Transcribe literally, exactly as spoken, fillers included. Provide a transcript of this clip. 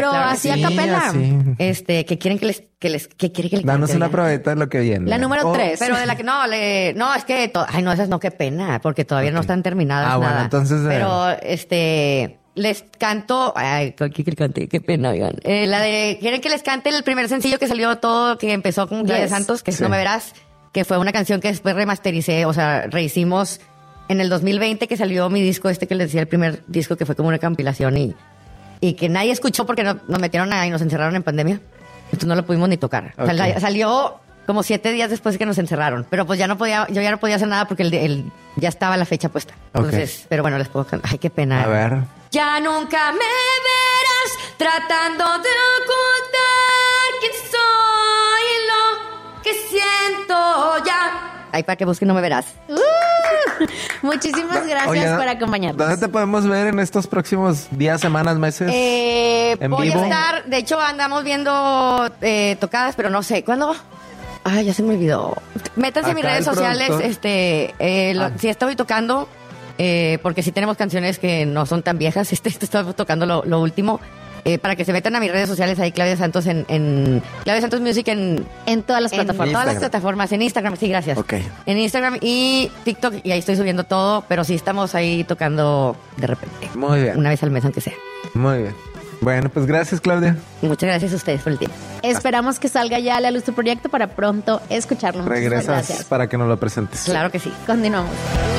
Pero claro que así a sí. capela. así. Este, que quieren que les, que les, que quiere que les Danos cante, una oigan? probeta de lo que viene. La número Oh, tres. Pero de la que no, le, no, es que, to- ay, no, esas no, qué pena, porque todavía Ok. no están terminadas Ah, bueno, nada. entonces, eh. Pero, este, les canto, ay, ¿qué que cante? Qué pena, oigan. Eh, la de, quieren que les cante el primer sencillo que salió todo, que empezó con Claudia Yes. Santos, que es Sí. No Me Verás, que fue una canción que después remastericé, o sea, rehicimos en el dos mil veinte, que salió mi disco este que les decía, el primer disco que fue como una compilación y, y que nadie escuchó porque no- nos metieron ahí, nos encerraron en pandemia. Entonces no lo pudimos ni tocar. O sea, Ok. la- salió como siete días después que nos encerraron. Pero pues ya no podía, yo ya no podía hacer nada porque el, el- ya estaba la fecha puesta. Entonces, pero bueno, les puedo cantar. Ay, qué pena. A ver. Ya nunca me verás tratando de ocultar quién soy y lo que siento ya. Ay, para que busquen No Me Verás. Uh, muchísimas gracias Oye, por acompañarnos. ¿Dónde te podemos ver en estos próximos días, semanas, meses? Eh, ¿En voy vivo? a estar, de hecho andamos viendo eh, tocadas, pero no sé, ¿cuándo? Ay, ya se me olvidó. Métanse en mis Acá redes el sociales, productor. este, eh, lo- Ah. si estoy tocando, eh, porque sí tenemos canciones que no son tan viejas, este, este estoy tocando lo, lo último, eh, para que se metan a mis redes sociales, ahí Claudia Santos en, en Claudia Santos Music en En todas las en plataformas. todas las Instagram. plataformas, en Instagram, sí, gracias. Ok. En Instagram y TikTok, y ahí estoy subiendo todo, pero sí estamos ahí tocando de repente. Muy bien. Una vez al mes, aunque sea. Muy bien. Bueno, pues gracias, Claudia. Muchas gracias a ustedes por el tiempo. Esperamos que salga ya a la luz tu proyecto para pronto escucharlo. Muchísimas Regresas gracias. para que nos lo presentes. Claro que sí. Continuamos.